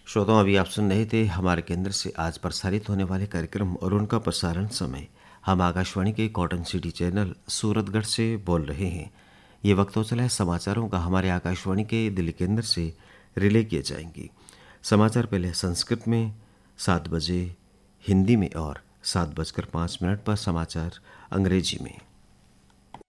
श्रोताओं, अभी आप सुन रहे थे हमारे केंद्र से आज प्रसारित होने वाले कार्यक्रम और उनका प्रसारण समय। हम आकाशवाणी के कॉटन सिटी चैनल सूरतगढ़ से बोल रहे हैं। ये वक्त हो चला है समाचारों का। हमारे आकाशवाणी के दिल्ली केंद्र से रिले किए जाएंगे समाचार। पहले संस्कृत में 7 बजे, हिंदी में और 7:05 पर समाचार अंग्रेजी में।